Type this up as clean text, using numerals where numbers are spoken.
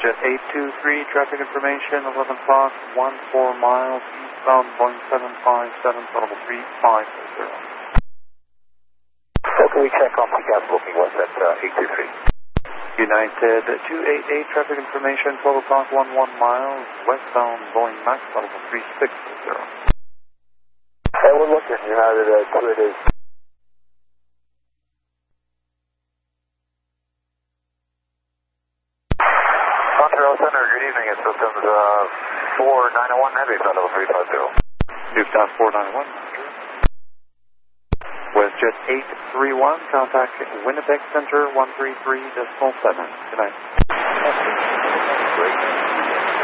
WestJet 823, traffic information, 11 o'clock, 14 miles, eastbound, Boeing 757, level 350. Can we check on PCAS booking? What's that 823? United 288, traffic information, 12 o'clock, 11 miles, westbound, Boeing MAX, level 360. Hey, we're looking, United 288. Montreal Center, good evening. It's systems 4901 Heavy, level 350. Houston 491. WestJet 831, contact Winnipeg Center 133.7. Good night.